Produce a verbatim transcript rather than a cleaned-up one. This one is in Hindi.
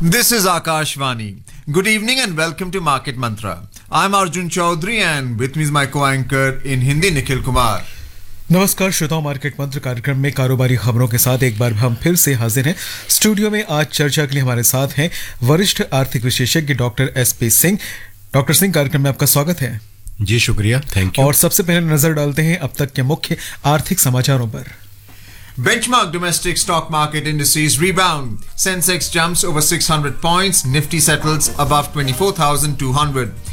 This is Akashvani. Good evening and welcome to Market Mantra. I'm Arjun Chaudhary and with me is my co-anchor in Hindi, Nikhil Kumar. नमस्कार श्रोताओं, मार्केट मंत्र कार्यक्रम में कारोबारी खबरों के साथ एक बार हम फिर से हाजिर हैं। स्टूडियो में आज चर्चा के लिए हमारे साथ हैं वरिष्ठ आर्थिक विशेषज्ञ doctor S P Singh. Doctor Singh, कार्यक्रम में आपका स्वागत है। जी शुक्रिया, थैंक यू। और सबसे पहले नजर डालते हैं अब तक के मुख्य आर्थिक समाचारों पर। Benchmark domestic stock market indices rebound. Sensex jumps over six hundred points. Nifty settles above twenty-four thousand two hundred.